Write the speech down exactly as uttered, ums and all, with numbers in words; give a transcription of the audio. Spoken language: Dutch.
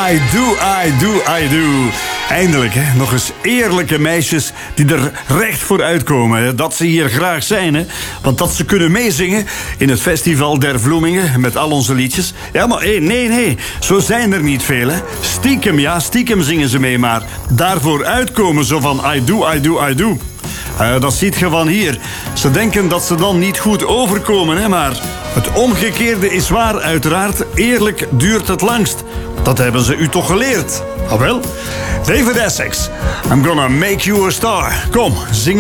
I do, I do, I do. Eindelijk, hè? Nog eens eerlijke meisjes die er recht voor uitkomen. Hè? Dat ze hier graag zijn, hè? Want dat ze kunnen meezingen in het Festival der Vloemingen met al onze liedjes. Ja, maar hey, nee, nee, zo zijn er niet veel, hè? Stiekem, ja, stiekem zingen ze mee, maar daarvoor uitkomen zo van I do, I do, I do. Uh, dat ziet je van hier. Ze denken dat ze dan niet goed overkomen, hè, maar het omgekeerde is waar, uiteraard. Eerlijk duurt het langst. Dat hebben ze u toch geleerd? Ah wel? David Essex, I'm gonna make you a star. Kom, zing